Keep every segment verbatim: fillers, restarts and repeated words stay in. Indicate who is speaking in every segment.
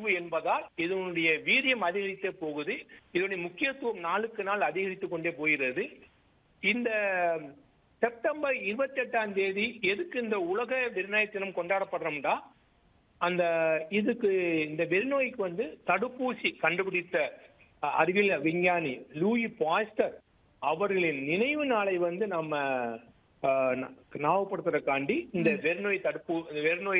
Speaker 1: உணவு என்பதால் இதனுடைய வீரியம் அதிகரித்தே போகுது. இதனுடைய முக்கியத்துவம் நாளுக்கு நாள் அதிகரித்துக் கொண்டே போகிறது. இந்த செப்டம்பர் இருபத்தி எட்டாம் தேதி எதுக்கு இந்த உலக வெறிநோய் தினம் கொண்டாடப்படுறோம்டா, அந்த இதுக்கு இந்த வெறிநோய்க்கு வந்து தடுப்பூசி கண்டுபிடித்த அறிவியல் விஞ்ஞானி லூயி பாஸ்டர் அவர்களின் நினைவு நாளை வந்து நம்ம ஞாபகப்படுத்துறதுக்காண்டி இந்த வெறிநோய் தடுப்பு வெறிநோய்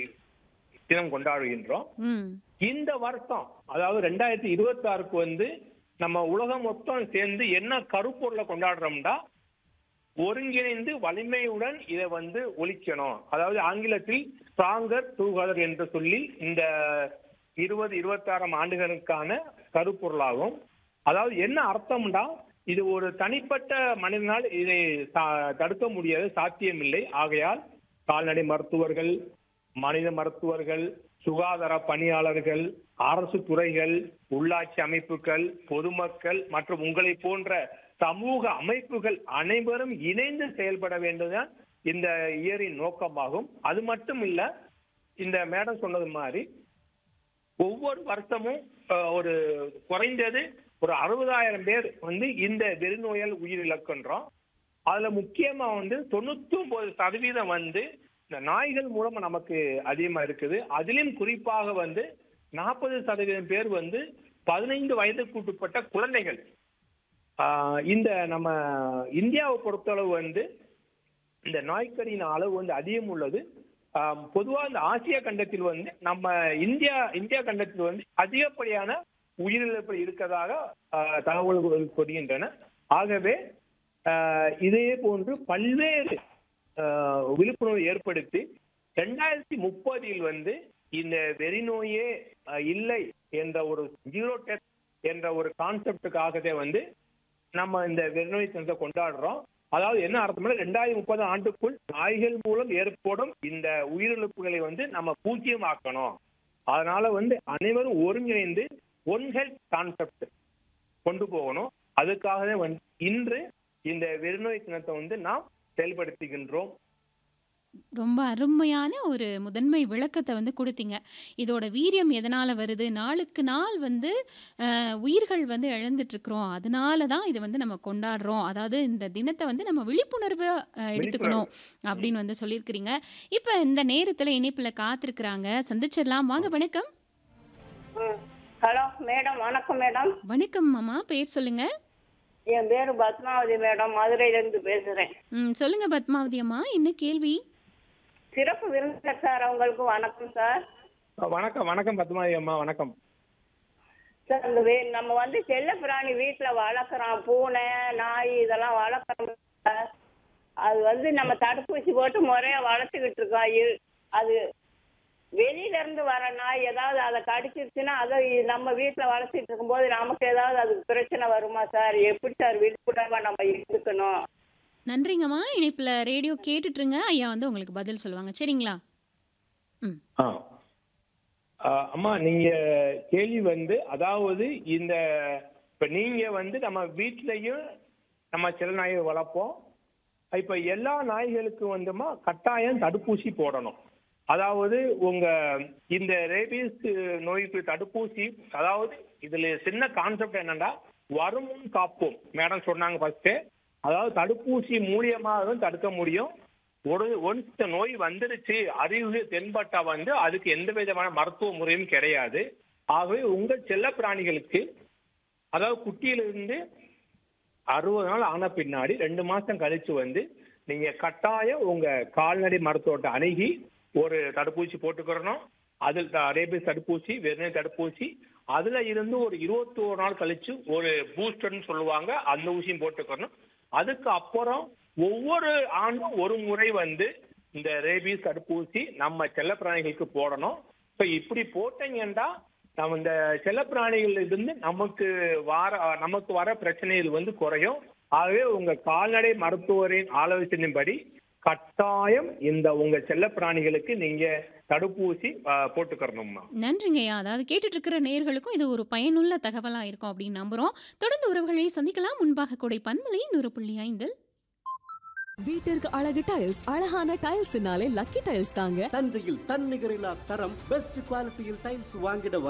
Speaker 1: தினம் கொண்டாடுகின்றோம். இந்த வருஷம் அதாவது ரெண்டாயிரத்தி இருபத்தி ஆறுக்கு வந்து நம்ம உலகம் மொத்தம் சேர்ந்து என்ன கருப்பொருளை கொண்டாடுறோம்டா, ஒருங்கிணைந்து வலிமையுடன் இதை வந்து ஒழிக்கணும். அதாவது ஆங்கிலத்தில் ஸ்ட்ராங்கர் டுகெதர் என்று சொல்லி இந்த இருபது இருபத்தி ஆறாம் ஆண்டுகளுக்கான கருப்பொருளாகும். அதாவது என்ன அர்த்தம்டா, இது ஒரு தனிப்பட்ட மனிதனால் இதை தடுக்க முடியாது, சாத்தியமில்லை. ஆகையால் கால்நடை மருத்துவர்கள், மனித மருத்துவர்கள், சுகாதார பணியாளர்கள், அரசு துறைகள், உள்ளாட்சி அமைப்புகள், பொதுமக்கள் மற்றும் உங்களை போன்ற சமூக அமைப்புகள் அனைவரும் இணைந்து செயல்பட வேண்டியதுதான் இந்த இயரின் நோக்கமாகும். அது மட்டும் இல்ல, இந்த மேடம் சொன்னது மாதிரி ஒவ்வொரு வருஷமும் ஒரு குறைந்தது ஒரு அறுபதாயிரம் பேர் வந்து இந்த வெறிநோயால் உயிரிழக்கின்றோம். அதுல முக்கியமா வந்து தொண்ணூத்தி ஒன்பது சதவீதம் வந்து இந்த நாய்கள் மூலமா நமக்கு அதிகமா இருக்குது. அதிலும் குறிப்பாக வந்து நாற்பது சதவீதம் பேர் வந்து பதினைந்து வயதுக்கு உட்பட்ட குழந்தைகள். ஆஹ் இந்த நம்ம இந்தியாவை பொறுத்தளவு வந்து இந்த நாய்க்கடியின் அளவு வந்து அதிகம் உள்ளது. பொதுவா இந்த ஆசியா கண்டத்தில் வந்து நம்ம இந்தியா இந்தியா கண்டத்தில் வந்து அதிகப்படியான உயிரிழப்பு இருக்கிறதாக தகவல்கள் சொல்கின்றன. ஆகவே இதே போன்று பல்வேறு விழிப்புணர்வு ஏற்படுத்தி ரெண்டாயிரத்தி முப்பதில் வந்து இந்த வெறிநோயே இல்லை என்ற ஒரு ஜீரோ டெத் என்ற ஒரு கான்செப்டுக்காகவே வந்து நம்ம இந்த வெறிநோய் தினத்தை கொண்டாடுறோம். அதாவது என்ன அர்த்தம்னா, ரெண்டாயிரத்தி முப்பது ஆண்டுக்குள் நாய்கள் மூலம் ஏற்படும் இந்த உயிரிழப்புகளை வந்து நம்ம பூஜ்ஜியமாக்கணும். அதனால வந்து அனைவரும் ஒருங்கிணைந்து ஒன் ஹெல்த் கான்செப்ட் கொண்டு போகணும். அதுக்காகவே வந்து இன்று இந்த வெறிநோய் தினத்தை வந்து நாம் செயல்படுத்துகின்றோம்.
Speaker 2: ரொம்ப அருமையான ஒரு முதன்மை விளக்கத்தை வந்து கொடுத்தீங்க. இதோட வீரியம் எதனால வருது, நாளுக்கு நாள் வந்து அஹ், உயிர்கள் வந்து இழந்துட்டு இருக்கிறோம், அதனால தான் இதை வந்து நம்ம கொண்டாடுறோம். அதாவது இந்த தினத்தை வந்து நம்ம விழிப்புணர்வு அஹ், எடுத்துக்கணும்
Speaker 1: விழிப்புணர்வு.
Speaker 2: அப்படின்னு வந்து சொல்லியிருக்கிறீங்க. இப்போ இந்த நேரத்தில் இணைப்பில் காத்திருக்கிறாங்க, சந்திச்சிடலாம். வாங்க. வணக்கம்.
Speaker 3: ஹலோ மேடம், வணக்கம் மேடம்.
Speaker 2: வணக்கம் மாமா, பேர் சொல்லுங்க.
Speaker 3: என் பேரு பத்மாவதி மேடம், மதுரையில இருந்து பேசுறேன்.
Speaker 2: ம் சொல்லுங்க பத்மாவதி அம்மா, என்ன கேள்வி?
Speaker 3: சிறப்பு விருந்தினர் சார், அவங்களுக்கு வணக்கம் சார்.
Speaker 1: வணக்கம் வணக்கம் பத்மாவதி அம்மா, வணக்கம்
Speaker 3: சார், இந்த வே நம்ம வந்து செல்ல பிராணி வீட்டுல வளர்க்குறோம், பூனை நாய் இதெல்லாம் வளர்க்குறோம் சார். அது வந்து நம்ம தடுப்பூசி போட்டு முறையா வளர்த்துக்கிட்டு இருக்கோம். இ- அது வெளியில இருந்து வர நாய் ஏதாவது அதை கடிச்சிருச்சுன்னா அதை நம்ம வீட்டுல வளர்த்துட்டு இருக்கும்போது நமக்கு ஏதாவது அதுக்கு பிரச்சனை வருமா சார்? எப்படி சார் விழிப்புணர்வா நம்ம இருக்கணும்?
Speaker 2: நன்றிங்கம்மா. இணைப்பில் ரேடியோ கேட்டுட்ருங்க, ஐயா வந்து உங்களுக்கு பதில் சொல்லுவாங்க. சரிங்களா? ம்
Speaker 1: ஆ. ஆஹ் அம்மா, நீங்க கேள்வி வந்து அதாவது இந்த இப்ப நீங்க வந்து நம்ம வீட்லயும் நம்ம சில நாயை வளர்ப்போம். இப்ப எல்லா நாய்களுக்கும் வந்துமா கட்டாயம் தடுப்பூசி போடணும். அதாவது உங்க இந்த ரேபீஸ் நோய்க்கு தடுப்பூசி, அதாவது இதுல சின்ன கான்செப்ட் என்னன்னா, வருமுன் காப்போம் மேடம் சொன்னாங்க ஃபர்ஸ்ட். அதாவது தடுப்பூசி மூலியமாக தடுக்க முடியும். ஒரு ஒன்ஸ் நோய் வந்துருச்சு, அறிவு தென்பட்டா வந்து அதுக்கு எந்த விதமான மருத்துவ முறையும் கிடையாது. ஆகவே உங்கள் செல்ல பிராணிகளுக்கு, அதாவது குட்டியிலிருந்து அறுபது நாள் ஆன பின்னாடி ரெண்டு மாசம் கழிச்சு வந்து நீங்க கட்டாயம் உங்க கால்நடை மருத்துவத்தை அணுகி ஒரு தடுப்பூசி போட்டுக்கிறணும். அதில் ரேபீஸ் தடுப்பூசி, வெறிநோய் தடுப்பூசி, அதுல இருந்து ஒரு இருபத்தி ஒரு நாள் கழிச்சு ஒரு பூஸ்டர்னு சொல்லுவாங்க, அந்த ஊசியும் போட்டுக்கிறணும். அதுக்கு அப்புறம் ஒவ்வொரு ஆண்டும் ஒரு முறை வந்து இந்த ரேபீஸ் தடுப்பூசி நம்ம செல்லப்பிராணிகளுக்கு போடணும். ஸோ இப்படி போட்டீங்கன்னா நம்ம இந்த செல்லப்பிராணிகள் இருந்து நமக்கு வர நமக்கு வர பிரச்சனைகள் வந்து குறையும். ஆகவே உங்க கால்நடை மருத்துவரின் ஆலோசனையின்படி கட்டாயம் இந்த உங்க செல்ல பிராணிகளுக்கு நீங்க தடுப்பூசி போட்டுக்கறணும்மா.
Speaker 2: நன்றிங்கய்யா. அதாவது கேட்டுட்டு இருக்கிற நேயர்களுக்கும் இது ஒரு பயனுள்ள தகவலாக இருக்கும் அப்படின்னு நம்புகிறோம். தொடர்ந்து உறவுகளை சந்திக்கலாம். முன்பாக கூடை பன்மலை நூறு புள்ளி ஐந்தில்
Speaker 4: வீட்டிற்கு அழகு டைல்ஸ், அழகான டைல்ஸ்னாலே லக்கி டைல்ஸ் தாங்க.
Speaker 5: தஞ்சையில் தன்னிகரில்லா தரம், பெஸ்ட் குவாலிட்டியில் டைல்ஸ் வாங்கிட